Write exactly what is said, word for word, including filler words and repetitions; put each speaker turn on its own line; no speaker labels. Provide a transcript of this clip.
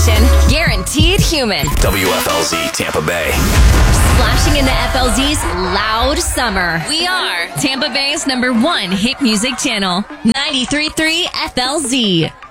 station. Guaranteed human.
W F L Z Tampa Bay.
Splashing into F L Z's Loud Summer. We are Tampa Bay's number one hit music channel. ninety-three point three F L Z.